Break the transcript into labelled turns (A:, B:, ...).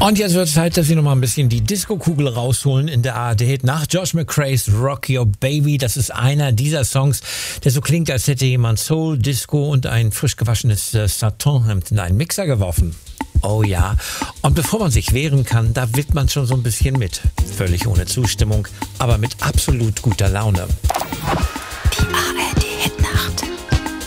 A: Und jetzt wird es Zeit, dass Sie noch mal ein bisschen die Disco-Kugel rausholen in der ARD. Nach Josh McRae's Rock Your Baby, das ist einer dieser Songs, der so klingt, als hätte jemand Soul, Disco und ein frisch gewaschenes Satin-Hemd in einen Mixer geworfen. Oh ja, und bevor man sich wehren kann, da wippt man schon so ein bisschen mit. Völlig ohne Zustimmung, aber mit absolut guter Laune.
B: Die ARD.